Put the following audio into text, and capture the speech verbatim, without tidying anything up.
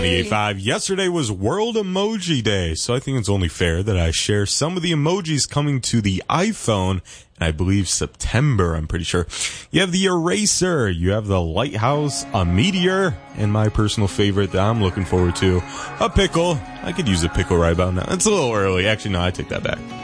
ninety-eight point five. Yesterday was World Emoji Day, so I think it's only fair that I share some of the emojis coming to the iPhone. I believe September, I'm pretty sure. You have the eraser, you have the lighthouse, a meteor, and my personal favorite that I'm looking forward to, a pickle. I could use a pickle right about now. It's a little early. Actually, no, I take that back.